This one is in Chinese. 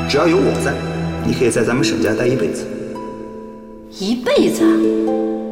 只要有我在，你可以在咱们沈家待一辈子。 一辈子？